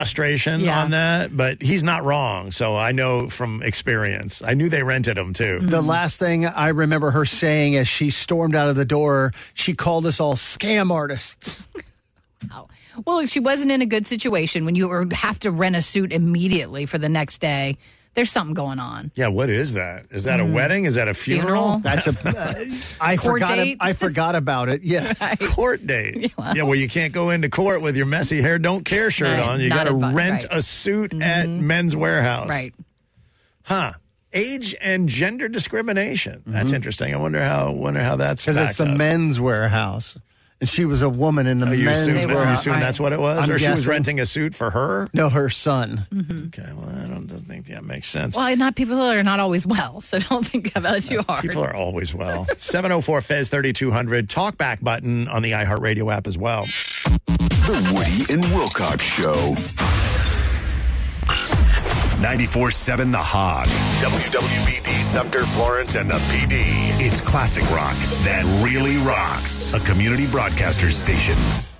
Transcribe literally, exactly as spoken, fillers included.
frustration Yeah. on that, but he's not wrong. So I know from experience. I knew they rented him too. The last thing I remember her saying as she stormed out of the door, she called us all scam artists. Oh. Well, she wasn't in a good situation when you were- have to rent a suit immediately for the next day. There's something going on. Yeah, what is that? Is that a wedding? Is that a funeral? Funeral? That's a. Uh, I Court forgot. date? I forgot about it. Yes. Court date. Yeah, well, you can't go into court with your messy hair, don't care shirt Right, on. You not got to advi- rent right. a suit at Men's Warehouse. Right. Huh. Age and gender discrimination. That's interesting. I wonder how wonder how that's Because it's the stacked up. men's warehouse, and she was a woman in the Oh, you men's assume, you warehouse. assume that's what it was? I'm or she was guessing. renting a suit for her? No, her son. Okay, well, I don't, don't think that makes sense. Well, not people are not always well, so don't think about it too hard. People are always well. seven oh four Fez thirty-two hundred. Talkback button on the iHeartRadio app as well. The Woody and Wilcox Show. ninety-four seven The Hog. W W B D Sumter, Florence, and the P D. It's classic rock that really rocks. A community broadcaster station.